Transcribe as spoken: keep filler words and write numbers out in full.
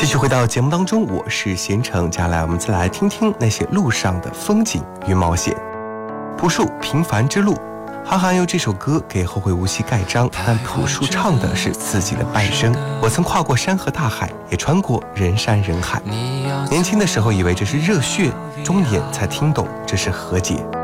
继续回到节目当中，我是贤成，接下来我们再来听听那些路上的风景与冒险。朴树平凡之路，韩寒用这首歌给后会无期盖章，但朴树唱的是自己的半生。我曾跨过山河大海，也穿过人山人海。年轻的时候以为这是热血，中年才听懂这是和解。